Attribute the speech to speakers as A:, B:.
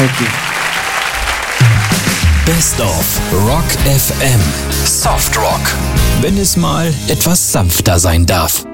A: Okay.
B: Best of Rock FM. Soft Rock. Wenn es mal etwas sanfter sein darf.